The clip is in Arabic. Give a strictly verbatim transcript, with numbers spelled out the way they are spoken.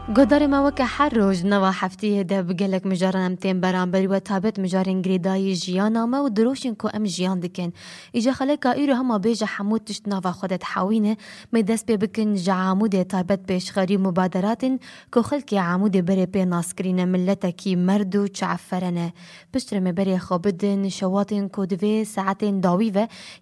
گودار ما وک هر روز نوا هفته ده بگلک مجارن تیم برانبری و تابت مجارن گریدای جیان آما و دروشن کو ام جیان دکن. ایجا خلک ایرو هما بیج حمود تشت نوا خودت حوینه مدست بی بکن جا عمود تابت بیش خری مبادراتن کو خلک عمود بری پی ناسکرین ملت کی مردو چعفرنه. پشتر مبری خوابدن شواتن کودوی ساعتن داوی و